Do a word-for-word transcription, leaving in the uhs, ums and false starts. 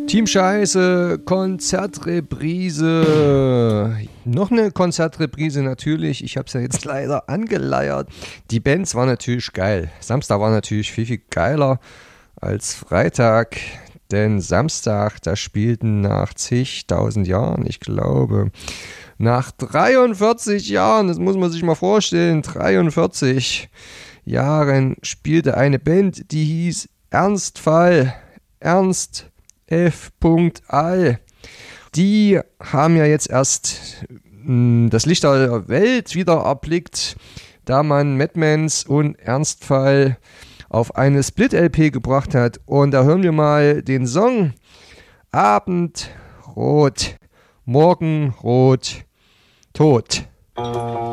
Team Scheiße, Konzertreprise. Noch eine Konzertreprise natürlich. Ich habe es ja jetzt leider angeleiert. Die Bands waren natürlich geil. Samstag war natürlich viel, viel geiler als Freitag. Denn Samstag, da spielten nach zigtausend Jahren, ich glaube, nach dreiundvierzig Jahren, das muss man sich mal vorstellen, dreiundvierzig Jahren spielte eine Band, die hieß Ernstfall. Ernst F. All. Die haben ja jetzt erst mh, das Licht der Welt wieder erblickt, da man Madmans und Ernstfall auf eine Split-L P gebracht hat. Und da hören wir mal den Song Abendrot, Morgenrot, Tod.